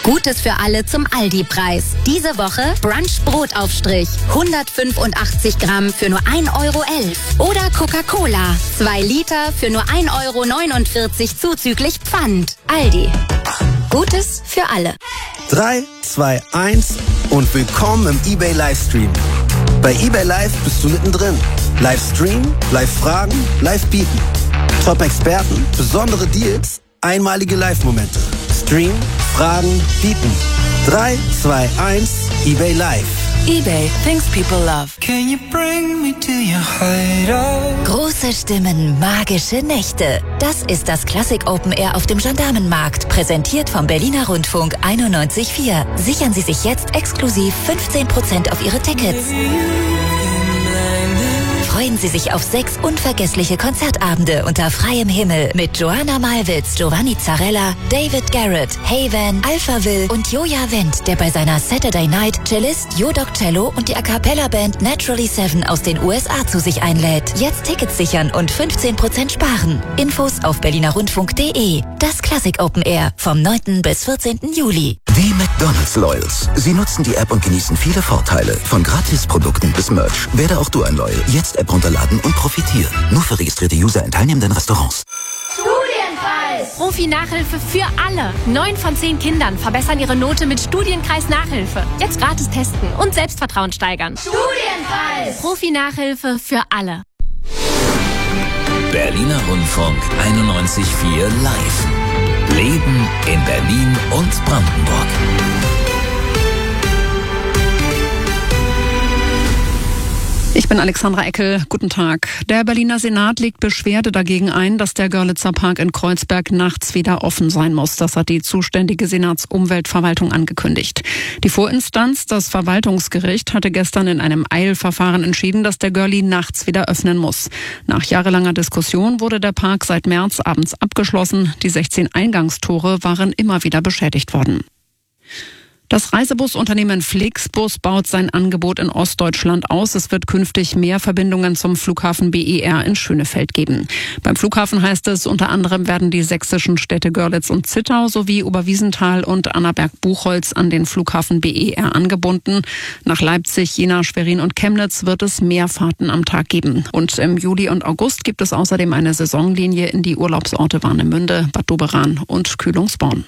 Gutes für alle zum Aldi-Preis. Diese Woche Brunch-Brotaufstrich. 185 Gramm für nur 1,11 €. Oder Coca-Cola. 2 Liter für nur 1,49 € zuzüglich Pfand. Aldi. Gutes für alle. 3, 2, 1 und willkommen im eBay Livestream. Bei eBay Live bist du mittendrin. Livestream, Live-Fragen, Live-Bieten. Top-Experten, besondere Deals, einmalige Live-Momente. Stream, Fragen, Bieten. 3, 2, 1, eBay Live. eBay, things people love. Can you bring me to your hideout? Große Stimmen, magische Nächte. Das ist das Classic Open Air auf dem Gendarmenmarkt, präsentiert vom Berliner Rundfunk 91.4. Sichern Sie sich jetzt exklusiv 15% auf Ihre Tickets. Freuen Sie sich auf 6 unvergessliche Konzertabende unter freiem Himmel mit Joanna Malwitz, Giovanni Zarella, David Garrett, Haven, Alpha Will und Joja Wendt, der bei seiner Saturday Night Cellist Jodok Cello und die A Cappella Band Naturally 7 aus den USA zu sich einlädt. Jetzt Tickets sichern und 15% sparen. Infos auf berlinerrundfunk.de. Das Classic Open Air vom 9. bis 14. Juli. Die McDonald's Loyals. Sie nutzen die App und genießen viele Vorteile. Von Gratisprodukten bis Merch. Werde auch du ein Loyal. Jetzt App runterladen und profitieren. Nur für registrierte User in teilnehmenden Restaurants. Studienpreis! Profi-Nachhilfe für alle. 9 von 10 Kindern verbessern ihre Note mit Studienkreis-Nachhilfe. Jetzt gratis testen und Selbstvertrauen steigern. Studienpreis! Profi-Nachhilfe für alle. Berliner Rundfunk 91.4 Live. Leben in Berlin und Brandenburg. Ich bin Alexandra Eckel. Guten Tag. Der Berliner Senat legt Beschwerde dagegen ein, dass der Görlitzer Park in Kreuzberg nachts wieder offen sein muss. Das hat die zuständige Senatsumweltverwaltung angekündigt. Die Vorinstanz, das Verwaltungsgericht, hatte gestern in einem Eilverfahren entschieden, dass der Görli nachts wieder öffnen muss. Nach jahrelanger Diskussion wurde der Park seit März abends abgeschlossen. Die 16 Eingangstore waren immer wieder beschädigt worden. Das Reisebusunternehmen Flixbus baut sein Angebot in Ostdeutschland aus. Es wird künftig mehr Verbindungen zum Flughafen BER in Schönefeld geben. Beim Flughafen heißt es, unter anderem werden die sächsischen Städte Görlitz und Zittau sowie Oberwiesenthal und Annaberg-Buchholz an den Flughafen BER angebunden. Nach Leipzig, Jena, Schwerin und Chemnitz wird es mehr Fahrten am Tag geben. Und im Juli und August gibt es außerdem eine Saisonlinie in die Urlaubsorte Warnemünde, Bad Doberan und Kühlungsborn.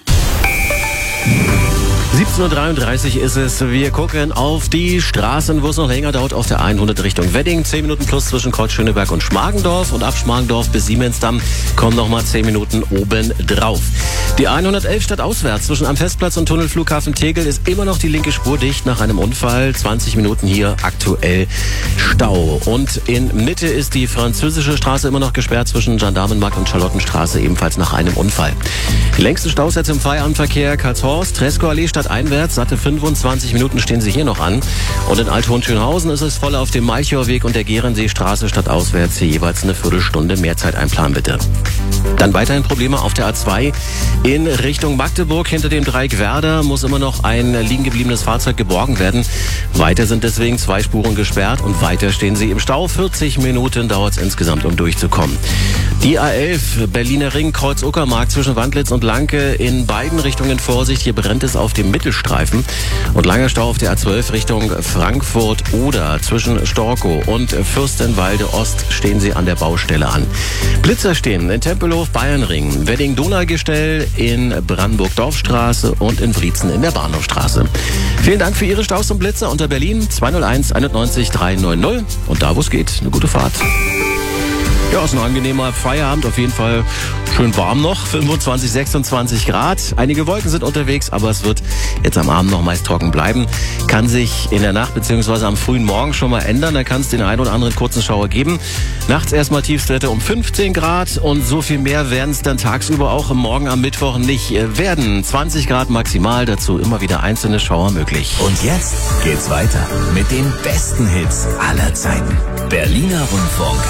17:33 Uhr ist es. Wir gucken auf die Straßen, wo es noch länger dauert, auf der 100 Richtung Wedding. 10 Minuten plus zwischen Kreuz-Schöneberg und Schmargendorf. Und ab Schmargendorf bis Siemensdamm kommen nochmal 10 Minuten oben drauf. Die 111 stadtauswärts zwischen am Festplatz und Tunnelflughafen Tegel ist immer noch die linke Spur dicht nach einem Unfall. 20 Minuten hier aktuell Stau. Und in Mitte ist die französische Straße immer noch gesperrt zwischen Gendarmenmarkt und Charlottenstraße, ebenfalls nach einem Unfall. Die längsten Staus jetzt im Feierabendverkehr Karlshorst, Treskow-Allee stadteinwärts. Satte 25 Minuten stehen sie hier noch an. Und in Alt-Hohenschönhausen ist es voll auf dem Malchower Weg und der Gehrenseestraße stadtauswärts. Hier jeweils eine Viertelstunde mehr Zeit einplanen, bitte. Dann weiterhin Probleme auf der A2 in Richtung Magdeburg. Hinter dem Dreieck Werder muss immer noch ein liegen gebliebenes Fahrzeug geborgen werden. Weiter sind deswegen 2 Spuren gesperrt und weiter stehen sie im Stau. 40 Minuten dauert es insgesamt, um durchzukommen. Die A11 Berliner Ring, Kreuz-Uckermark zwischen Wandlitz und Lanke in beiden Richtungen Vorsicht. Hier brennt es auf dem Mittelstreifen. Und langer Stau auf der A12 Richtung Frankfurt oder zwischen Storkow und Fürstenwalde Ost stehen sie an der Baustelle an. Blitzer stehen in Tempelhof, Bayernring, Wedding-Donaugestell in Brandenburg-Dorfstraße und in Wriezen in der Bahnhofstraße. Vielen Dank für Ihre Staus und Blitzer unter Berlin 201 91 390 und da, wo es geht, eine gute Fahrt. Ja, ist ein angenehmer Feierabend, auf jeden Fall schön warm noch, 25, 26 Grad. Einige Wolken sind unterwegs, aber es wird jetzt am Abend noch meist trocken bleiben. Kann sich in der Nacht bzw. am frühen Morgen schon mal ändern, da kann es den einen oder anderen kurzen Schauer geben. Nachts erstmal Tiefstwerte um 15 Grad und so viel mehr werden es dann tagsüber auch morgen am Mittwoch nicht werden. 20 Grad maximal, dazu immer wieder einzelne Schauer möglich. Und jetzt geht's weiter mit den besten Hits aller Zeiten. Berliner Rundfunk